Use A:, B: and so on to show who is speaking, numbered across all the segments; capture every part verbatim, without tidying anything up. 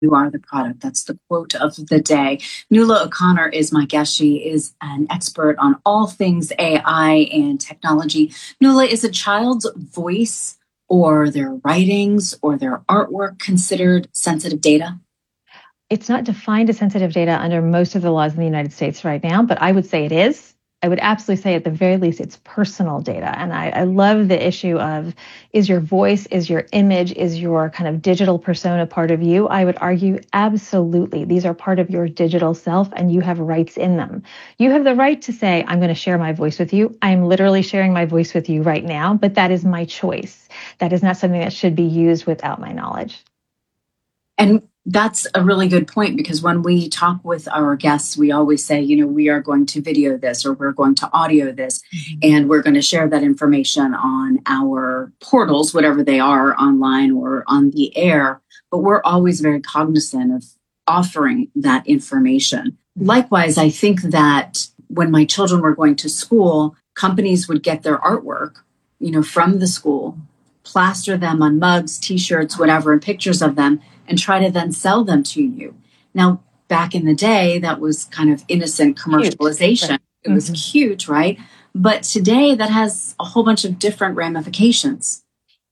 A: You are the product. That's the quote of the day. Nuala O'Connor is my guest. She is an expert on all things A I and technology. Nuala, is a child's voice or their writings or their artwork considered sensitive data?
B: It's not defined as sensitive data under most of the laws in the United States right now, but I would say it is. I would absolutely say at the very least it's personal data. And I, I love the issue of, is your voice, is your image, is your kind of digital persona part of you? I would argue absolutely. These are part of your digital self and you have rights in them. You have the right to say, I'm going to share my voice with you. I'm literally sharing my voice with you right now, but that is my choice. That is not something that should be used without my knowledge.
A: And that's a really good point, because when we talk with our guests, we always say, you know, we are going to video this or we're going to audio this, mm-hmm. and we're going to share that information on our portals, whatever they are, online or on the air. But we're always very cognizant of offering that information. Mm-hmm. Likewise, I think that when my children were going to school, companies would get their artwork, you know, from the school, plaster them on mugs, T-shirts, whatever, and pictures of them, and try to then sell them to you. Now, back in the day, that was kind of innocent commercialization. Right. It mm-hmm. was cute, right? But today, that has a whole bunch of different ramifications.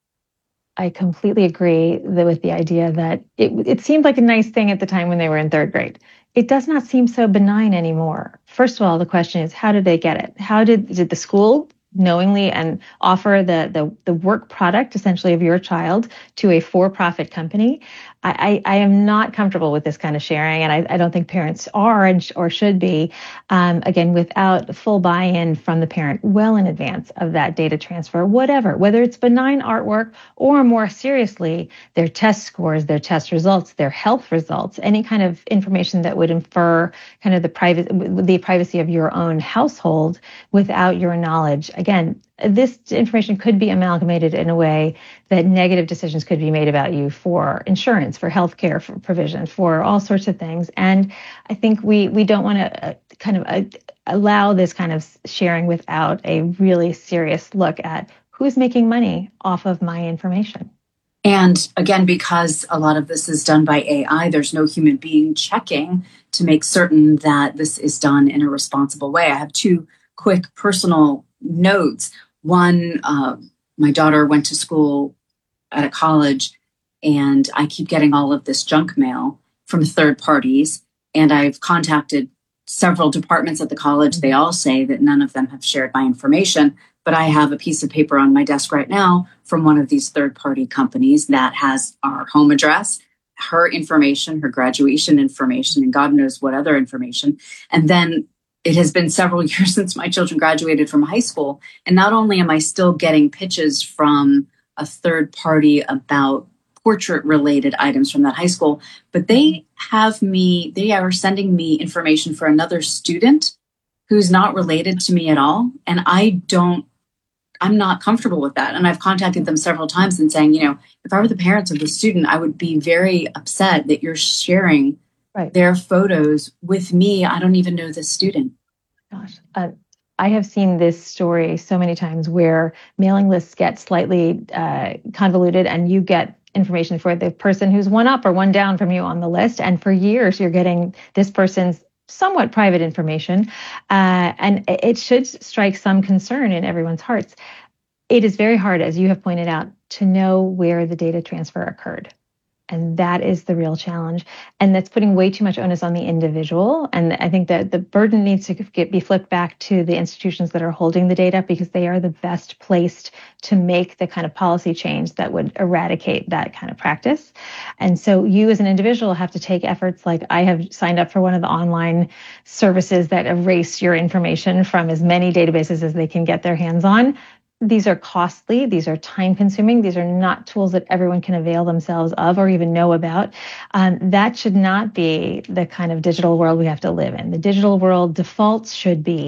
B: I completely agree with the idea that it, it seemed like a nice thing at the time when they were in third grade. It does not seem so benign anymore. First of all, the question is, how did they get it? How did, did the school knowingly and offer the, the, the work product essentially of your child to a for-profit company? I, I, I am not comfortable with this kind of sharing, and I, I don't think parents are and sh- or should be, um, again, without full buy-in from the parent well in advance of that data transfer, whatever, whether it's benign artwork or more seriously, their test scores, their test results, their health results, any kind of information that would infer kind of the private, the privacy of your own household without your knowledge. Again, this information could be amalgamated in a way that negative decisions could be made about you for insurance, for healthcare, for provision, for all sorts of things. And I think we we don't want to uh, kind of uh, allow this kind of sharing without a really serious look at who's making money off of my information.
A: And again, because a lot of this is done by A I, there's no human being checking to make certain that this is done in a responsible way. I have two quick personal notes. One, uh, my daughter went to school at a college, and I keep getting all of this junk mail from third parties. And I've contacted several departments at the college. They all say that none of them have shared my information. But I have a piece of paper on my desk right now from one of these third-party companies that has our home address, her information, her graduation information, and God knows what other information. And then it has been several years since my children graduated from high school. And not only am I still getting pitches from a third party about portrait-related items from that high school, but they have me, they are sending me information for another student who's not related to me at all. And I don't, I'm not comfortable with that. And I've contacted them several times and saying, you know, if I were the parents of the student, I would be very upset that you're sharing Right. their photos with me. I don't even know this student.
B: Gosh, uh, I have seen this story so many times where mailing lists get slightly uh, convoluted, and you get information for the person who's one up or one down from you on the list. And for years, you're getting this person's somewhat private information, uh, and it should strike some concern in everyone's hearts. It is very hard, as you have pointed out, to know where the data transfer occurred. And that is the real challenge. And that's putting way too much onus on the individual. And I think that the burden needs to get, be flipped back to the institutions that are holding the data, because they are the best placed to make the kind of policy change that would eradicate that kind of practice. And so you as an individual have to take efforts like I have signed up for one of the online services that erase your information from as many databases as they can get their hands on. These are costly. These are time consuming. These are not tools that everyone can avail themselves of or even know about. Um, that should not be the kind of digital world we have to live in. The digital world defaults should be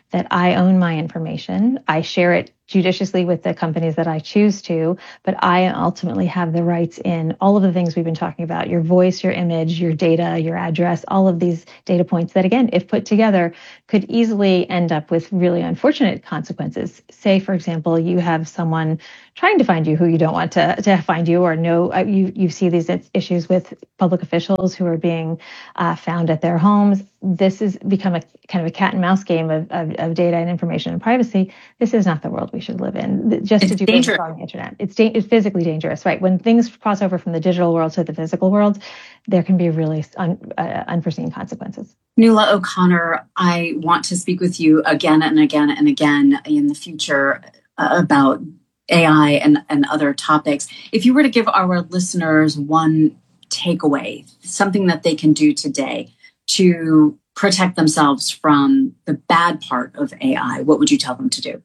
B: that I own my information. I share it judiciously with the companies that I choose to, but I ultimately have the rights in all of the things we've been talking about, your voice, your image, your data, your address, all of these data points that, again, if put together, could easily end up with really unfortunate consequences. Say, for example, you have someone trying to find you who you don't want to, to find you, or know you, you see these issues with public officials who are being uh, found at their homes. This has become a kind of a cat and mouse game of, of, of data and information and privacy. This is not the world we should live in. Just
A: it's
B: to do
A: dangerous
B: on the internet, it's, da- it's physically dangerous, right? When things cross over from the digital world to the physical world, there can be really un, uh, unforeseen consequences.
A: Nuala O'Connor, I want to speak with you again and again and again in the future uh, about A I and, and other topics. If you were to give our listeners one takeaway, something that they can do today to protect themselves from the bad part of A I, what would you tell them to do?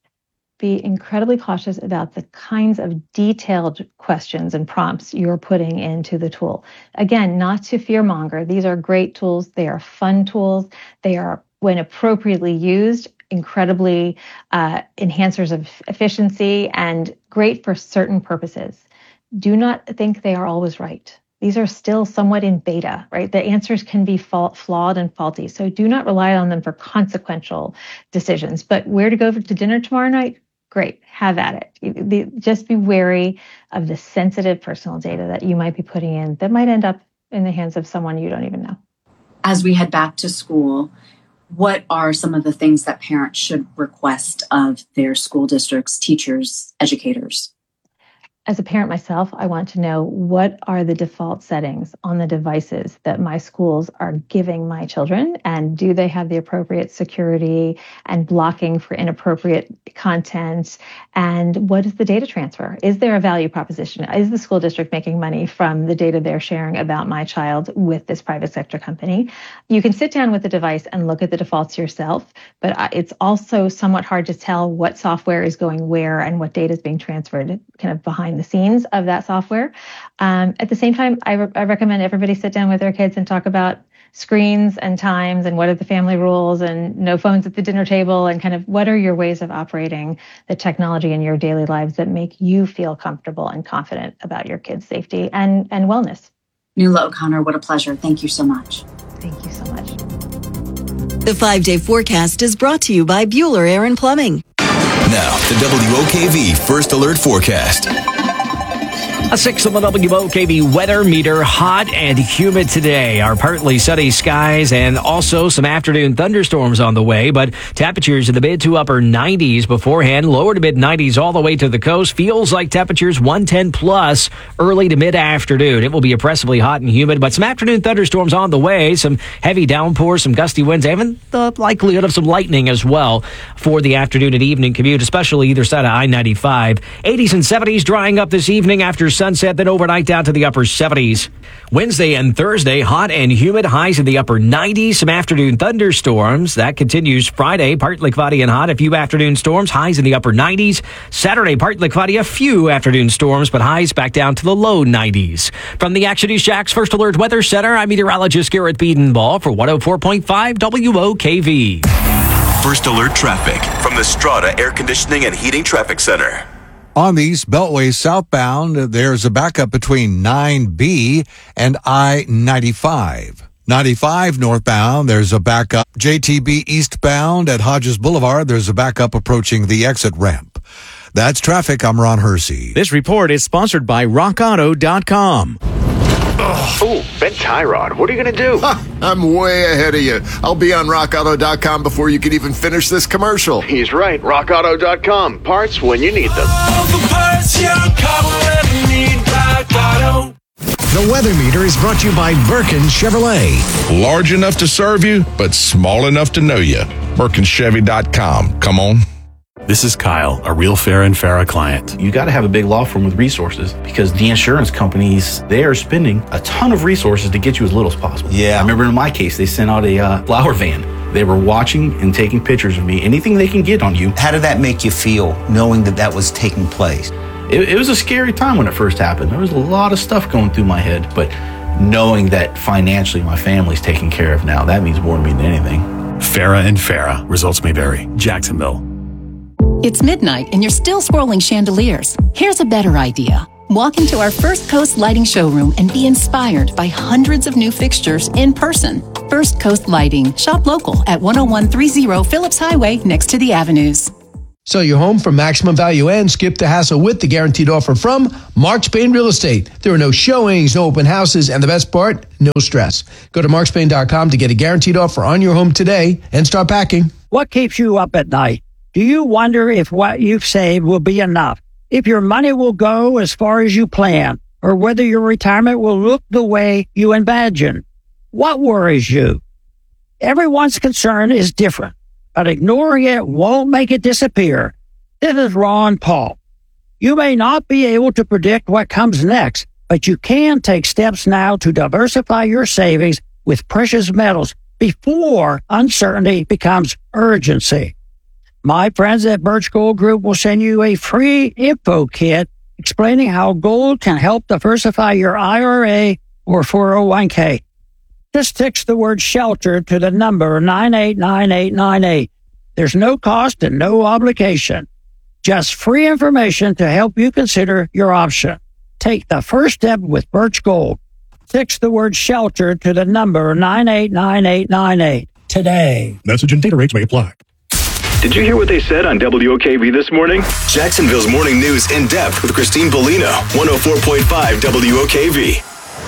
B: Be incredibly cautious about the kinds of detailed questions and prompts you're putting into the tool. Again, not to fearmonger. These are great tools. They are fun tools. They are, when appropriately used, incredibly uh, enhancers of efficiency and great for certain purposes. Do not think they are always right. These are still somewhat in beta, right? The answers can be fa- flawed and faulty. So do not rely on them for consequential decisions. But where to go to dinner tomorrow night? Great, have at it. Just be wary of the sensitive personal data that you might be putting in that might end up in the hands of someone you don't even know.
A: As we head back to school, what are some of the things that parents should request of their school districts, teachers, educators?
B: As a parent myself, I want to know what are the default settings on the devices that my schools are giving my children, and do they have the appropriate security and blocking for inappropriate content? And what is the data transfer? Is there a value proposition? Is the school district making money from the data they're sharing about my child with this private sector company? You can sit down with the device and look at the defaults yourself, but it's also somewhat hard to tell what software is going where and what data is being transferred kind of behind the scenes of that software. Um, at the same time, I, re- I recommend everybody sit down with their kids and talk about screens and times and what are the family rules and no phones at the dinner table, and kind of what are your ways of operating the technology in your daily lives that make you feel comfortable and confident about your kids' safety and, and wellness.
A: Nuala O'Connor, what a pleasure. Thank you so much.
B: Thank you so much.
C: The five-day forecast is brought to you by Bueller Air and Plumbing.
D: Now, the W O K V First Alert Forecast.
E: A six on the W O K V weather meter. Hot and humid today. Our partly sunny skies and also some afternoon thunderstorms on the way, but temperatures in the mid to upper nineties beforehand, lower to mid nineties all the way to the coast. Feels like temperatures one ten plus early to mid afternoon. It will be oppressively hot and humid, but some afternoon thunderstorms on the way, some heavy downpours, some gusty winds, even the likelihood of some lightning as well for the afternoon and evening commute, especially either side of I ninety-five. eighties and seventies drying up this evening after sunset, then overnight down to the upper seventies. Wednesday and Thursday, hot and humid, highs in the upper nineties, some afternoon thunderstorms. That continues Friday, partly cloudy and hot, a few afternoon storms, highs in the upper nineties. Saturday, partly cloudy, a few afternoon storms, but highs back down to the low nineties. From the Action News Jack's First Alert Weather Center, I'm meteorologist Garrett Biedenball for one oh four point five W O K V.
D: First Alert Traffic from the Strata Air Conditioning and Heating Traffic Center.
F: On the East Beltway southbound, there's a backup between nine B and I ninety-five. ninety-five northbound, there's a backup. J T B eastbound at Hodges Boulevard, there's a backup approaching the exit ramp. That's traffic. I'm Ron Hersey.
G: This report is sponsored by rock auto dot com.
H: Oh, Ben Tyrod, what are you going to do?
I: Ha, I'm way ahead of you. I'll be on rock auto dot com before you can even finish this commercial.
H: He's right. rock auto dot com. Parts when you need them.
J: All the parts your car will ever need. Rock Auto.
K: The weather meter is brought to you by Birkin Chevrolet.
L: Large enough to serve you, but small enough to know you. Birkin Chevy dot com. Come on.
M: This is Kyle, a real Farah and Farah client.
N: You got to have a big law firm with resources because the insurance companies, they are spending a ton of resources to get you as little as possible.
O: Yeah.
N: I remember in my case, they sent out a uh, flower van. They were watching and taking pictures of me, anything they can get on you.
O: How did that make you feel, knowing that that was taking place?
N: It, it was a scary time when it first happened. There was a lot of stuff going through my head, but knowing that financially my family's taken care of now, that means more to me than anything.
M: Farah and Farah. Results may vary. Jacksonville.
P: It's midnight and you're still scrolling chandeliers. Here's a better idea. Walk into our First Coast Lighting showroom and be inspired by hundreds of new fixtures in person. First Coast Lighting. Shop local at one oh one thirty Phillips Highway next to the Avenues.
Q: Sell your home for maximum value and skip the hassle with the guaranteed offer from Mark Spain Real Estate. There are no showings, no open houses, and the best part, no stress. Go to mark spain dot com to get a guaranteed offer on your home today and start packing.
R: What keeps you up at night? Do you wonder if what you've saved will be enough? If your money will go as far as you plan? Or whether your retirement will look the way you imagine? What worries you? Everyone's concern is different, but ignoring it won't make it disappear. This is Ron Paul. You may not be able to predict what comes next, but you can take steps now to diversify your savings with precious metals before uncertainty becomes urgency. My friends at Birch Gold Group will send you a free info kit explaining how gold can help diversify your I R A or four oh one k. Just text the word shelter to the number nine eight nine eight nine eight. There's no cost and no obligation. Just free information to help you consider your option. Take the first step with Birch Gold. Text the word shelter to the number nine eight nine eight nine eight today.
M: Message and data rates may apply.
H: Did you hear what they said on W O K V this morning?
D: Jacksonville's morning news in depth with Christine Bellino, one oh four point five W O K V.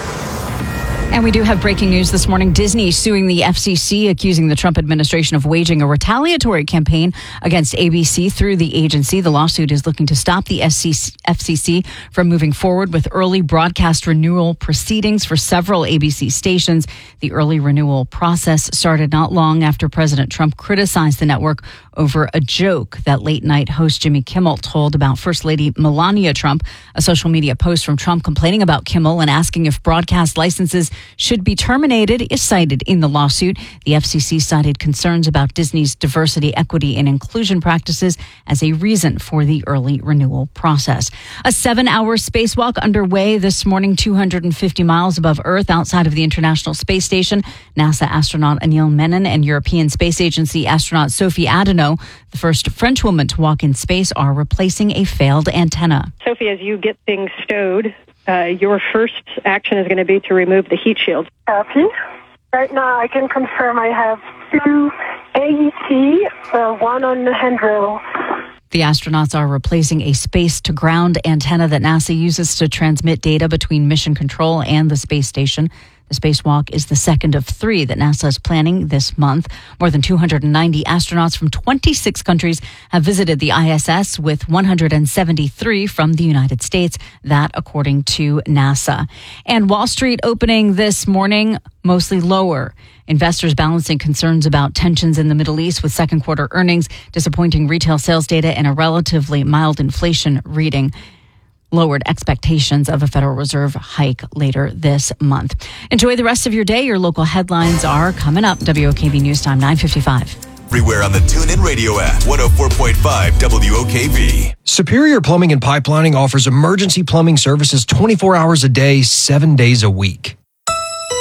S: And we do have breaking news this morning. Disney suing the F C C, accusing the Trump administration of waging a retaliatory campaign against A B C through the agency. The lawsuit is looking to stop the F C C from moving forward with early broadcast renewal proceedings for several A B C stations. The early renewal process started not long after President Trump criticized the network over a joke that late-night host Jimmy Kimmel told about First Lady Melania Trump. A social media post from Trump complaining about Kimmel and asking if broadcast licenses should be terminated is cited in the lawsuit. The F C C cited concerns about Disney's diversity, equity, and inclusion practices as a reason for the early renewal process. A seven-hour spacewalk underway this morning, two hundred fifty miles above Earth outside of the International Space Station. NASA astronaut Anil Menon and European Space Agency astronaut Sophie Adeneau, the first French woman to walk in space, are replacing a failed antenna.
T: Sophie, as you get things stowed, uh, your first action is going to be to remove the heat shield.
U: Copy. Right now, I can confirm I have two A E T, uh, one on the handrail.
S: The astronauts are replacing a space-to-ground antenna that NASA uses to transmit data between mission control and the space station. The spacewalk is the second of three that NASA is planning this month. More than two hundred ninety astronauts from twenty-six countries have visited the I S S, with one hundred seventy-three from the United States. That, according to NASA. And Wall Street opening this morning mostly lower. Investors balancing concerns about tensions in the Middle East with second quarter earnings, disappointing retail sales data, and a relatively mild inflation reading lowered expectations of a Federal Reserve hike later this month. Enjoy the rest of your day. Your local headlines are coming up. W O K V News Time, nine fifty-five.
D: Everywhere on the TuneIn Radio app, one oh four point five W O K V.
V: Superior Plumbing and Pipelining offers emergency plumbing services twenty-four hours a day, seven days a week.